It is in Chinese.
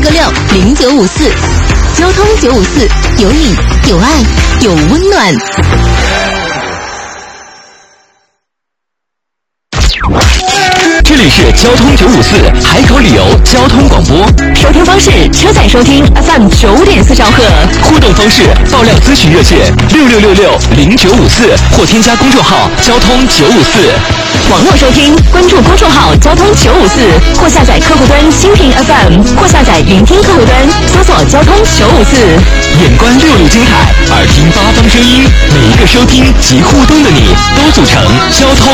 6660954，交通954，有你有爱有温暖。 这里是交通954海口旅游交通广播， 收听方式：车载收听 FM 9.4兆赫， 互动方式：爆料咨询热线66660954或添加公众号交通954。 网络收听，关注公众号交通954，或下载客户端蜻蜓 FM， 或下载云听客户端，搜索交通954。 眼观六路金海，耳听八方声音，每一个收听及互动的你，都组成交通